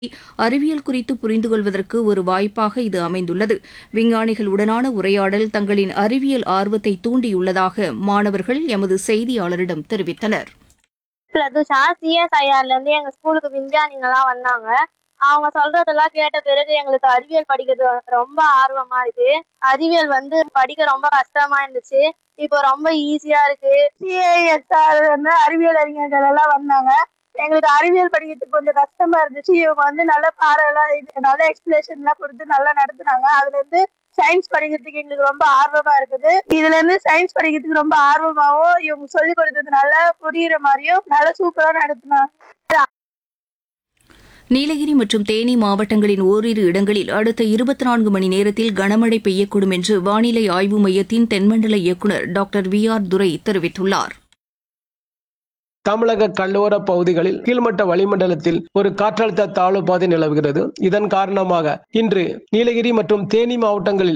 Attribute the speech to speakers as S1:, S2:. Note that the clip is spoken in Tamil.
S1: அறிவியல் குறித்து புரிந்து கொள்வதற்கு ஒரு வாய்ப்பாக இது அமைந்துள்ளது. விஞ்ஞானிகளுடனான உரையாடல் தங்களின் அறிவியல் ஆர்வத்தை தூண்டியுள்ளதாக மாணவர்கள் எமது செய்தியாளரிடம் தெரிவித்தனர்.
S2: பிரதுஷா சிஎஸ்ஐஆர்ல இருந்து எங்க ஸ்கூலுக்கு விஞ்ஞானிங்கெல்லாம் வந்தாங்க. அவங்க சொல்றதெல்லாம் கேட்ட பிறகு எங்களுக்கு அறிவியல் படிக்கிறது ரொம்ப ஆர்வமா இருக்கு. அறிவியல் படிக்க ரொம்ப கஷ்டமா இருந்துச்சு. இப்போ ரொம்ப ஈஸியா இருக்கு. சிஐஎஸ்ஆர் அறிவியல் அறிஞர்கள் எல்லாம் வந்தாங்க. எங்களுக்கு அறிவியல் படிக்கிறதுக்கு கொஞ்சம் கஷ்டமா இருந்துச்சு. இவங்க நல்ல பாடம் எல்லாம் நல்ல எக்ஸ்பிளேஷன் எல்லாம் கொடுத்து நல்லா நடத்துனாங்க. அதுல இருந்து சயின்ஸ் படிக்கிறதுக்கு எங்களுக்கு ரொம்ப ஆர்வமா இருக்குது. இதுல இருந்து சயின்ஸ் படிக்கிறதுக்கு ரொம்ப ஆர்வமாவும் இவங்க சொல்லி கொடுத்தது நல்லா புரியுற மாதிரியும் நல்லா சூப்பரா நடத்துனாங்க.
S1: நீலகிரி மற்றும் தேனி மாவட்டங்களின் ஓரிரு இடங்களில் அடுத்த 24 மணி நேரத்தில் கனமழை பெய்யக்கூடும் என்று வானிலை ஆய்வு மையத்தின் தென்மண்டல இயக்குநர் டாக்டர் வி.ஆர். துரை தெரிவித்துள்ளார்.
S3: தமிழக கடலோர பகுதிகளில் கீழ்மட்ட வளிமண்டலத்தில் ஒரு காற்றழுத்த தாழ்வு பாதை நிலவுகிறது. இதன் காரணமாக இன்று நீலகிரி மற்றும் தேனி மாவட்டங்களில்